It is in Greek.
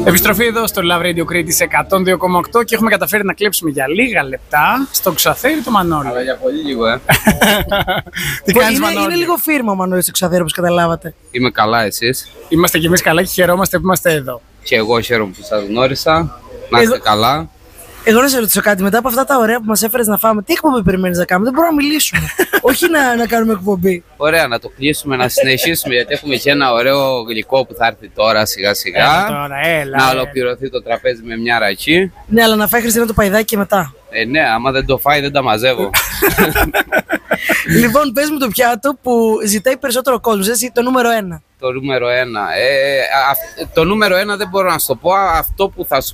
Επιστροφή εδώ στο Love Radio Κρήτης 102,8 και έχουμε καταφέρει να κλέψουμε για λίγα λεπτά στο Ξαθέρι το Μανώλη. Αλλά για πολύ λίγο, Τι κάνεις, Μανώλη? Είναι λίγο φίρμα ο Μανώλης στο Ξαθέρι, όπως καταλάβατε. Είμαι καλά, εσείς? Είμαστε κι εμείς καλά και χαιρόμαστε που είμαστε εδώ. Και εγώ χαίρομαι που σας γνώρισα. Να είστε καλά. Εγώ να σε ρωτήσω κάτι, μετά από αυτά τα ωραία που μας έφερες να φάμε, τι εκπομπή περιμένεις να κάνουμε? Δεν μπορούμε να μιλήσουμε. Όχι να κάνουμε εκπομπή. Ωραία, να το κλείσουμε, να συνεχίσουμε, γιατί έχουμε και ένα ωραίο γλυκό που θα έρθει τώρα σιγά σιγά. Να ολοκληρωθεί το τραπέζι με μια ρακή. Ναι, αλλά να φάει Χριστίνα το παϊδάκι και μετά. Ναι, άμα δεν το φάει δεν τα μαζεύω. Λοιπόν, πες μου το πιάτο που ζητάει περισσότερο κόσμος, εσύ το νούμερο 1. Το νούμερο 1. Το νούμερο 1 δεν μπορώ να σου το πω. Αυτό που θα σου